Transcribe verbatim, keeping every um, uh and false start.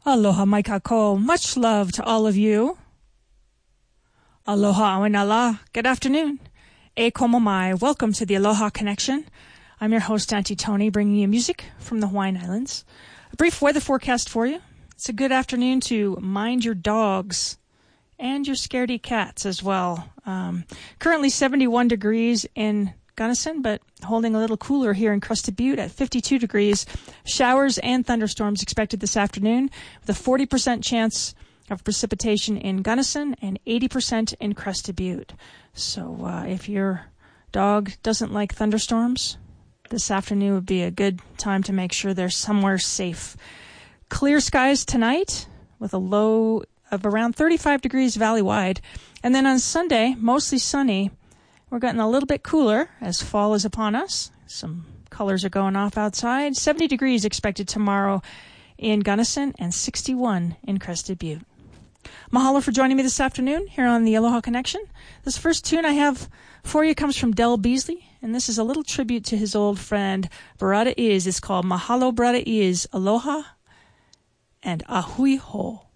Aloha mai kako. Much love to all of you. Aloha awinala. Good afternoon. E komo mai. Welcome to the Aloha Connection. I'm your host, Auntie Tony, bringing you music from the Hawaiian Islands. A brief weather forecast for you. It's a good afternoon to mind your dogs and your scaredy cats as well. Um, currently seventy-one degrees in Gunnison, but holding a little cooler here in Crested Butte at fifty-two degrees. Showers and thunderstorms expected this afternoon with a forty percent chance of precipitation in Gunnison and eighty percent in Crested Butte. So uh, if your dog doesn't like thunderstorms, this afternoon would be a good time to make sure they're somewhere safe. Clear skies tonight with a low of around thirty-five degrees valley-wide. And then on Sunday, mostly sunny. We're getting a little bit cooler as fall is upon us. Some colors are going off outside. seventy degrees expected tomorrow in Gunnison and sixty-one in Crested Butte. Mahalo for joining me this afternoon here on the Aloha Connection. This first tune I have for you comes from Del Beasley, and this is a little tribute to his old friend Barada Is. It's called Mahalo Barada Is, Aloha and Ahui Ho.